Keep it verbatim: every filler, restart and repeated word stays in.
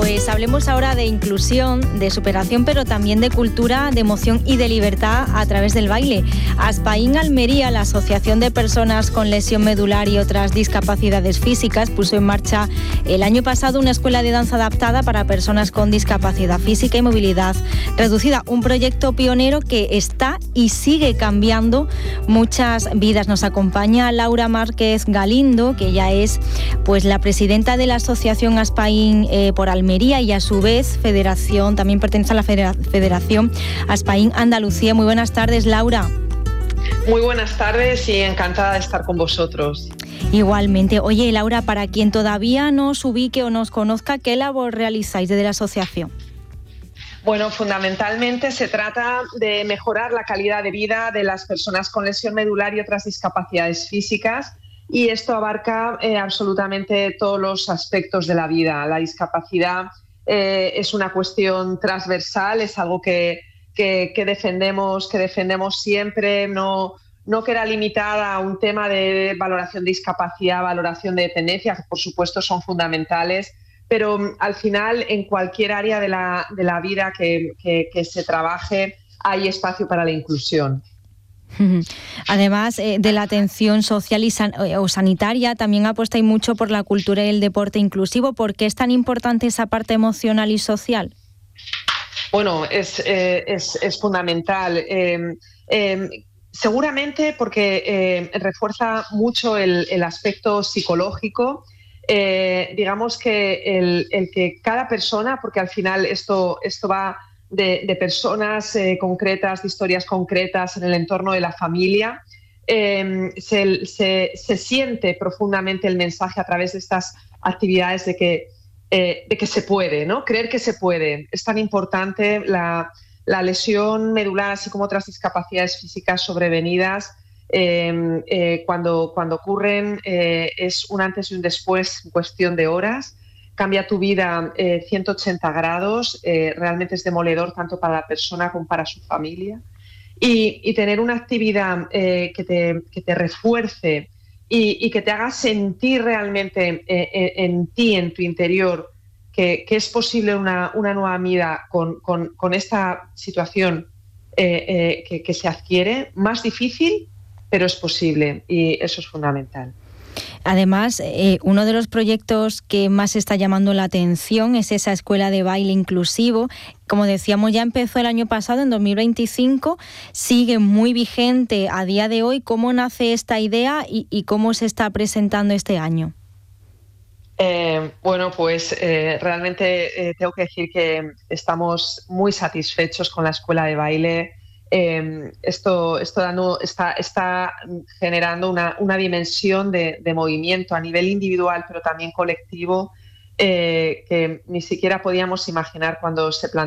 Pues hablemos ahora de inclusión, de superación, pero también de cultura, de emoción y de libertad a través del baile. Aspaín Almería, la Asociación de Personas con Lesión Medular y otras discapacidades físicas, puso en marcha el año pasado una escuela de danza adaptada para personas con discapacidad física y movilidad reducida. Un proyecto pionero que está y sigue cambiando muchas vidas. Nos acompaña Laura Márquez Galindo, que ya es pues la presidenta de la Asociación Aspaín eh, por Almería y a su vez federación, también pertenece a la Federación Aspaín Andalucía. Muy buenas tardes, Laura. Muy buenas tardes y encantada de estar con vosotros. Igualmente. Oye, Laura, para quien todavía no os ubique o nos conozca, ¿qué labor realizáis desde la asociación? Bueno, fundamentalmente se trata de mejorar la calidad de vida de las personas con lesión medular y otras discapacidades físicas, y esto abarca eh, absolutamente todos los aspectos de la vida. La discapacidad eh, es una cuestión transversal, es algo que, que, que, defendemos, que defendemos siempre, no, no queda limitada a un tema de valoración de discapacidad, valoración de dependencia, que por supuesto son fundamentales, pero al final en cualquier área de la, de la vida que, que, que se trabaje hay espacio para la inclusión. Además eh, de la atención social y san- o sanitaria, también apuestáis mucho por la cultura y el deporte inclusivo. ¿Por qué es tan importante esa parte emocional y social? Bueno, es, eh, es, es fundamental. Eh, eh, seguramente porque eh, refuerza mucho el, el aspecto psicológico. Eh, digamos que el, el que cada persona, porque al final esto, esto va de, de personas eh, concretas, de historias concretas en el entorno de la familia, eh, se, se, se siente profundamente el mensaje a través de estas actividades de que, eh, de que se puede, ¿no? Creer que se puede. Es tan importante la, la lesión medular, así como otras discapacidades físicas sobrevenidas. Eh, eh, cuando, cuando ocurren eh, es un antes y un después en cuestión de horas, cambia tu vida eh, ciento ochenta grados, eh, realmente es demoledor tanto para la persona como para su familia, y, y tener una actividad eh, que, te, que te refuerce y, y que te haga sentir realmente eh, en, en ti, en tu interior, que, que es posible una, una nueva vida con, con, con esta situación eh, eh, que, que se adquiere, más difícil, pero es posible, y eso es fundamental. Además, eh, uno de los proyectos que más está llamando la atención es esa escuela de baile inclusivo. Como decíamos, ya empezó el año pasado, en dos mil veinticinco, sigue muy vigente a día de hoy. ¿Cómo nace esta idea y, y cómo se está presentando este año? Eh, bueno, pues eh, realmente eh, tengo que decir que estamos muy satisfechos con la escuela de baile. Eh, esto esto dando, está, está generando una, una dimensión de, de movimiento a nivel individual, pero también colectivo, eh, que ni siquiera podíamos imaginar cuando se planteó